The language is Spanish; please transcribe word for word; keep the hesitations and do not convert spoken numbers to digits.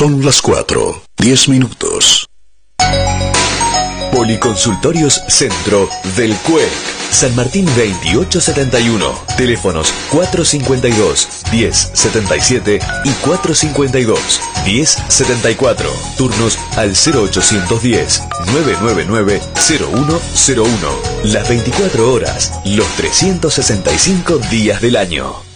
Son las cuatro, diez minutos. Policonsultorios Centro del C U E C. San Martín veintiocho setenta y uno. Teléfonos cuatro cincuenta y dos, diez setenta y siete y cuatro cincuenta y dos, diez setenta y cuatro. Turnos al cero ochocientos diez, novecientos noventa y nueve, cero uno cero uno. Las veinticuatro horas, los trescientos sesenta y cinco días del año.